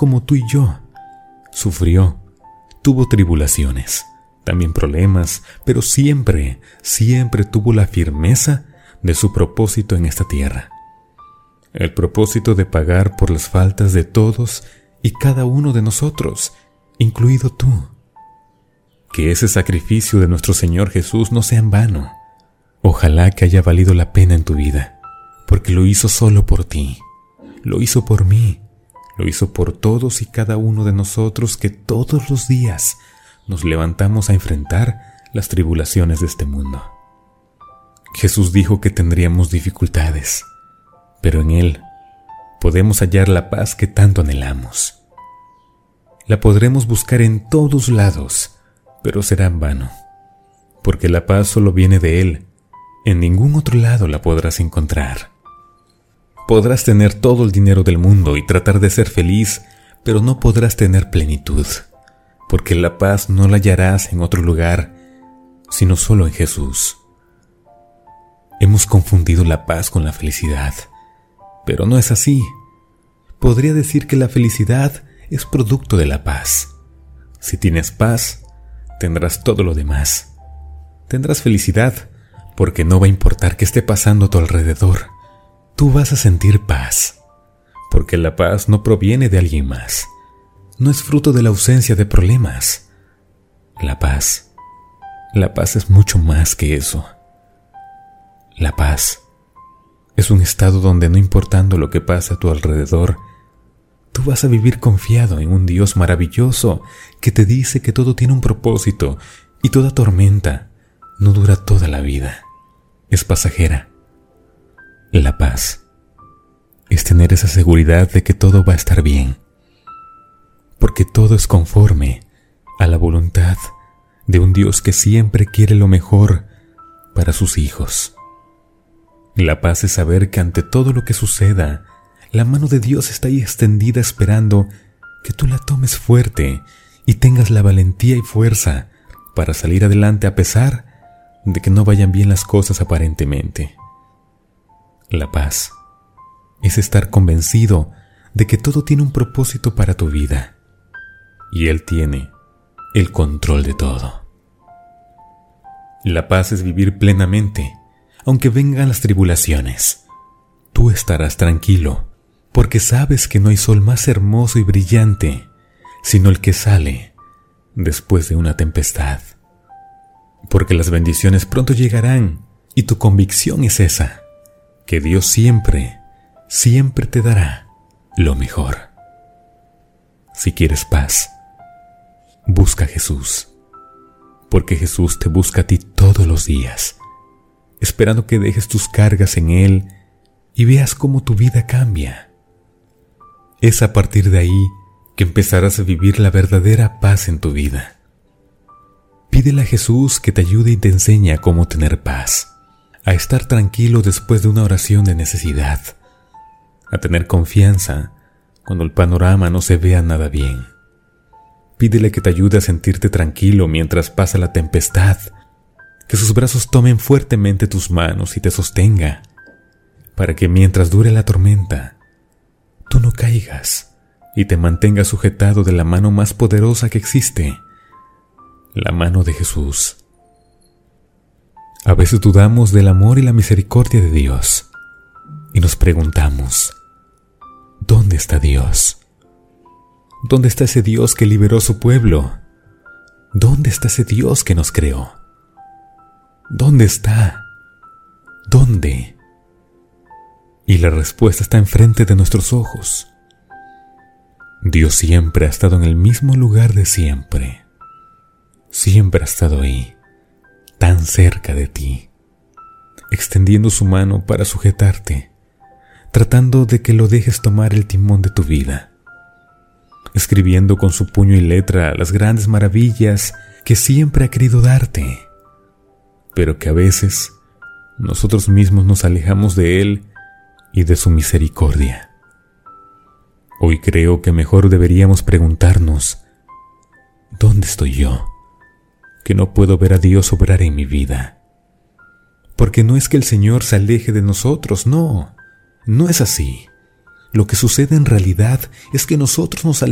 como tú y yo. Sufrió, tuvo tribulaciones, también problemas, pero siempre, siempre tuvo la firmeza de su propósito en esta tierra. El propósito de pagar por las faltas de todos y cada uno de nosotros, incluido tú. Que ese sacrificio de nuestro Señor Jesús no sea en vano. Ojalá que haya valido la pena en tu vida, porque lo hizo solo por ti, lo hizo por mí, lo hizo por todos y cada uno de nosotros que todos los días nos levantamos a enfrentar las tribulaciones de este mundo. Jesús dijo que tendríamos dificultades, pero en Él podemos hallar la paz que tanto anhelamos. La podremos buscar en todos lados, pero será en vano, porque la paz solo viene de Él. En ningún otro lado la podrás encontrar. Podrás tener todo el dinero del mundo y tratar de ser feliz, pero no podrás tener plenitud, porque la paz no la hallarás en otro lugar, sino solo en Jesús. Hemos confundido la paz con la felicidad, pero no es así. Podría decir que la felicidad es producto de la paz. Si tienes paz, tendrás todo lo demás. Tendrás felicidad, porque no va a importar qué esté pasando a tu alrededor. Tú vas a sentir paz, porque la paz no proviene de alguien más. No es fruto de la ausencia de problemas. La paz es mucho más que eso. La paz es un estado donde, no importando lo que pasa a tu alrededor, tú vas a vivir confiado en un Dios maravilloso que te dice que todo tiene un propósito y toda tormenta no dura toda la vida, es pasajera. La paz es tener esa seguridad de que todo va a estar bien, porque todo es conforme a la voluntad de un Dios que siempre quiere lo mejor para sus hijos. La paz es saber que ante todo lo que suceda, la mano de Dios está ahí extendida esperando que tú la tomes fuerte y tengas la valentía y fuerza para salir adelante a pesar de que no vayan bien las cosas aparentemente. La paz es estar convencido de que todo tiene un propósito para tu vida y Él tiene el control de todo. La paz es vivir plenamente, aunque vengan las tribulaciones. Tú estarás tranquilo, porque sabes que no hay sol más hermoso y brillante, sino el que sale después de una tempestad. Porque las bendiciones pronto llegarán, y tu convicción es esa, que Dios siempre, siempre te dará lo mejor. Si quieres paz, busca a Jesús, porque Jesús te busca a ti todos los días, esperando que dejes tus cargas en Él y veas cómo tu vida cambia. Es a partir de ahí que empezarás a vivir la verdadera paz en tu vida. Pídele a Jesús que te ayude y te enseñe a cómo tener paz, a estar tranquilo después de una oración de necesidad, a tener confianza cuando el panorama no se vea nada bien. Pídele que te ayude a sentirte tranquilo mientras pasa la tempestad, que sus brazos tomen fuertemente tus manos y te sostenga, para que mientras dure la tormenta, tú no caigas y te mantengas sujetado de la mano más poderosa que existe, la mano de Jesús. A veces dudamos del amor y la misericordia de Dios y nos preguntamos, ¿dónde está Dios? ¿Dónde está ese Dios que liberó a su pueblo? ¿Dónde está ese Dios que nos creó? ¿Dónde está? ¿Dónde? Y la respuesta está enfrente de nuestros ojos. Dios siempre ha estado en el mismo lugar de siempre. Siempre ha estado ahí, tan cerca de ti, extendiendo su mano para sujetarte, tratando de que lo dejes tomar el timón de tu vida, escribiendo con su puño y letra las grandes maravillas que siempre ha querido darte, pero que a veces nosotros mismos nos alejamos de Él y de su misericordia. Hoy creo que mejor deberíamos preguntarnos, ¿dónde estoy yo, que no puedo ver a Dios obrar en mi vida? Porque no es que el Señor se aleje de nosotros, no es así. Lo que sucede en realidad es que nosotros nos alejamos